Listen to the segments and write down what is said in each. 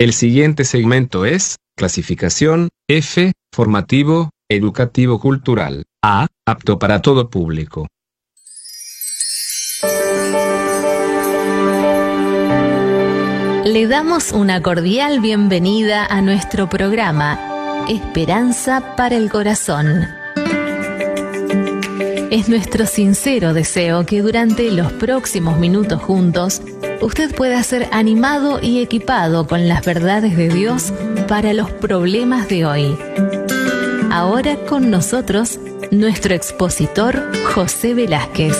El siguiente segmento es clasificación F, formativo, educativo cultural. A, apto para todo público. Le damos una cordial bienvenida a nuestro programa Esperanza para el Corazón. Es nuestro sincero deseo que durante los próximos minutos juntos usted pueda ser animado y equipado con las verdades de Dios para los problemas de hoy. Ahora con nosotros, nuestro expositor José Velázquez.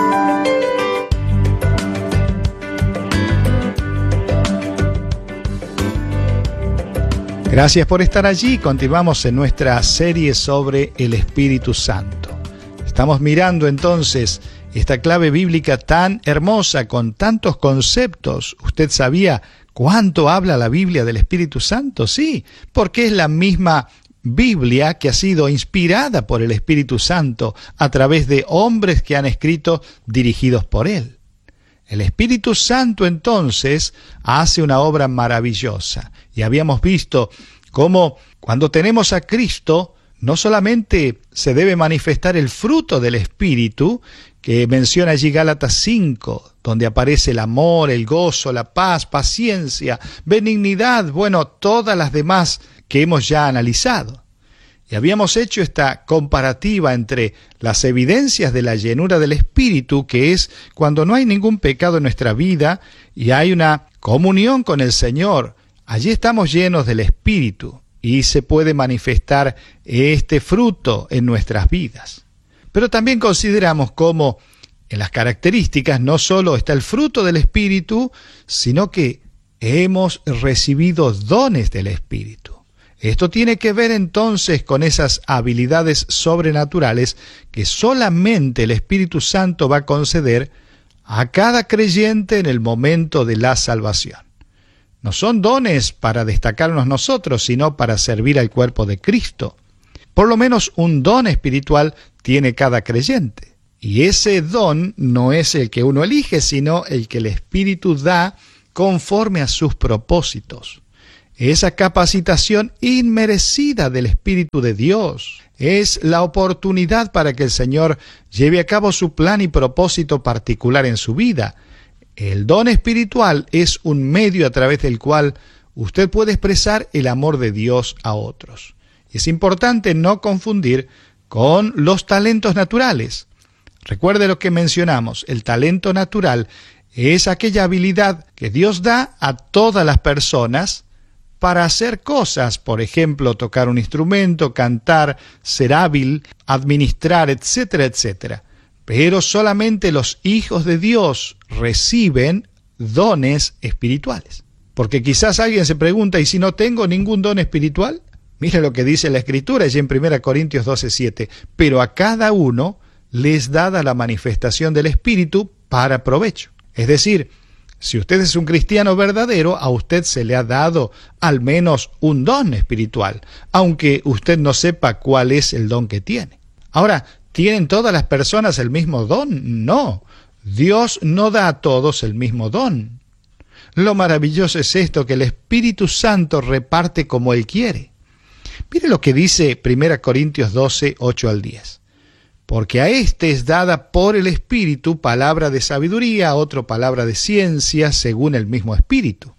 Gracias por estar allí. Continuamos en nuestra serie sobre el Espíritu Santo. Estamos mirando entonces esta clave bíblica tan hermosa con tantos conceptos. ¿Usted sabía cuánto habla la Biblia del Espíritu Santo? Sí, porque es la misma Biblia que ha sido inspirada por el Espíritu Santo a través de hombres que han escrito dirigidos por Él. El Espíritu Santo entonces hace una obra maravillosa. Y habíamos visto cómo cuando tenemos a Cristo, no solamente se debe manifestar el fruto del Espíritu, que menciona allí Gálatas 5, donde aparece el amor, el gozo, la paz, paciencia, benignidad, bueno, todas las demás que hemos ya analizado. Y habíamos hecho esta comparativa entre las evidencias de la llenura del Espíritu, que es cuando no hay ningún pecado en nuestra vida y hay una comunión con el Señor. Allí estamos llenos del Espíritu y se puede manifestar este fruto en nuestras vidas. Pero también consideramos cómo en las características no solo está el fruto del Espíritu, sino que hemos recibido dones del Espíritu. Esto tiene que ver entonces con esas habilidades sobrenaturales que solamente el Espíritu Santo va a conceder a cada creyente en el momento de la salvación. No son dones para destacarnos nosotros, sino para servir al cuerpo de Cristo. Por lo menos un don espiritual tiene cada creyente. Y ese don no es el que uno elige, sino el que el Espíritu da conforme a sus propósitos. Esa capacitación inmerecida del Espíritu de Dios es la oportunidad para que el Señor lleve a cabo su plan y propósito particular en su vida. El don espiritual es un medio a través del cual usted puede expresar el amor de Dios a otros. Es importante no confundir con los talentos naturales. Recuerde lo que mencionamos, el talento natural es aquella habilidad que Dios da a todas las personas para hacer cosas, por ejemplo, tocar un instrumento, cantar, ser hábil, administrar, etcétera, etcétera. Pero solamente los hijos de Dios reciben dones espirituales. Porque quizás alguien se pregunta, ¿y si no tengo ningún don espiritual? Mire lo que dice la Escritura, allí en 1 Corintios 12:7. Pero a cada uno les dada la manifestación del Espíritu para provecho. Es decir, si usted es un cristiano verdadero, a usted se le ha dado al menos un don espiritual, aunque usted no sepa cuál es el don que tiene. Ahora, ¿tienen todas las personas el mismo don? No, Dios no da a todos el mismo don. Lo maravilloso es esto, que el Espíritu Santo reparte como Él quiere. Mire lo que dice 1 Corintios 12, 8 al 10. Porque a éste es dada por el Espíritu palabra de sabiduría, a otro palabra de ciencia, según el mismo Espíritu.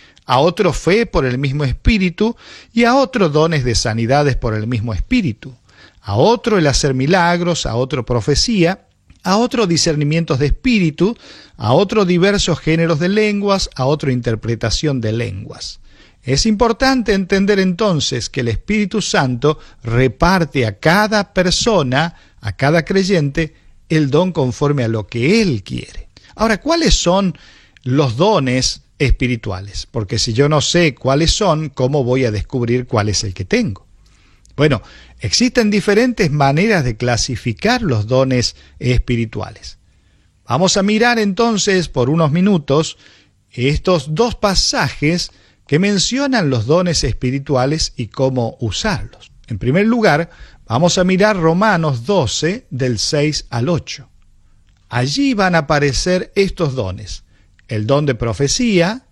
A otro fe por el mismo Espíritu, y a otro dones de sanidades por el mismo Espíritu. A otro el hacer milagros, a otro profecía, a otro discernimientos de espíritu, a otro diversos géneros de lenguas, a otro interpretación de lenguas. Es importante entender entonces que el Espíritu Santo reparte a cada persona, a cada creyente, el don conforme a lo que Él quiere. Ahora, ¿cuáles son los dones espirituales? Porque si yo no sé cuáles son, ¿cómo voy a descubrir cuál es el que tengo? Bueno, existen diferentes maneras de clasificar los dones espirituales. Vamos a mirar entonces por unos minutos estos dos pasajes que mencionan los dones espirituales y cómo usarlos. En primer lugar, vamos a mirar Romanos 12, del 6 al 8. Allí van a aparecer estos dones: el don de profecía,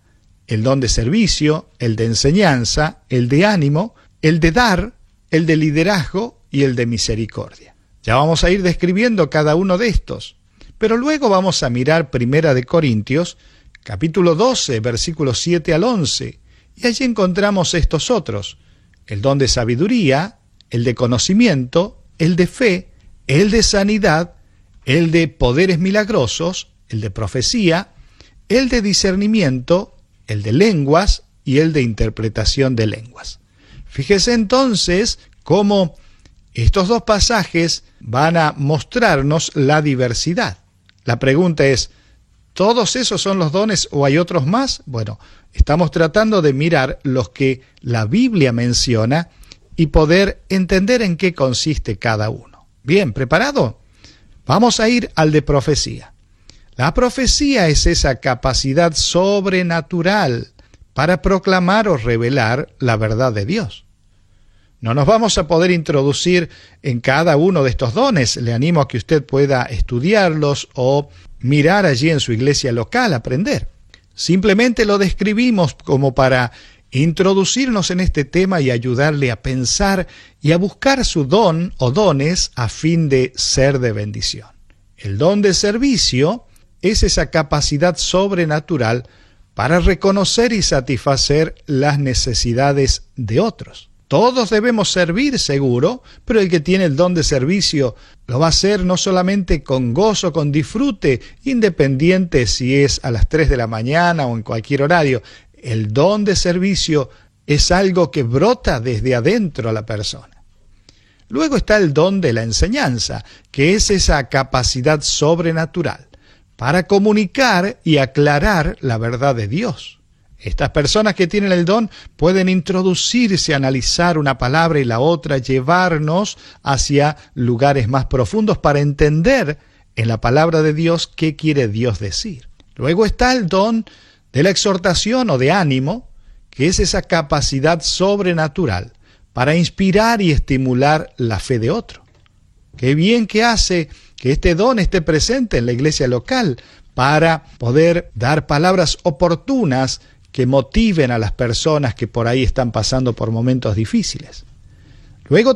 el don de servicio, el de enseñanza, el de ánimo, el de dar, el de liderazgo y el de misericordia. Ya vamos a ir describiendo cada uno de estos, pero luego vamos a mirar 1 Corintios, capítulo 12, versículos 7 al 11, y allí encontramos estos otros: el don de sabiduría, el de conocimiento, el de fe, el de sanidad, el de poderes milagrosos, el de profecía, el de discernimiento, el de lenguas y el de interpretación de lenguas. Fíjese entonces cómo estos dos pasajes van a mostrarnos la diversidad. La pregunta es, ¿todos esos son los dones o hay otros más? Bueno, estamos tratando de mirar los que la Biblia menciona y poder entender en qué consiste cada uno. Bien, ¿preparado? Vamos a ir al de profecía. La profecía es esa capacidad sobrenatural para proclamar o revelar la verdad de Dios. No nos vamos a poder introducir en cada uno de estos dones. Le animo a que usted pueda estudiarlos o mirar allí en su iglesia local, aprender. Simplemente lo describimos como para introducirnos en este tema y ayudarle a pensar y a buscar su don o dones a fin de ser de bendición. El don de servicio es esa capacidad sobrenatural para reconocer y satisfacer las necesidades de otros. Todos debemos servir, seguro, pero el que tiene el don de servicio lo va a hacer no solamente con gozo, con disfrute, independiente si es a las 3 de la mañana o en cualquier horario. El don de servicio es algo que brota desde adentro a la persona. Luego está el don de la enseñanza, que es esa capacidad sobrenatural para comunicar y aclarar la verdad de Dios. Estas personas que tienen el don pueden introducirse, analizar una palabra y la otra, llevarnos hacia lugares más profundos para entender en la palabra de Dios qué quiere Dios decir. Luego está el don de la exhortación o de ánimo, que es esa capacidad sobrenatural para inspirar y estimular la fe de otro. Qué bien que hace que este don esté presente en la iglesia local para poder dar palabras oportunas que motiven a las personas que por ahí están pasando por momentos difíciles. Luego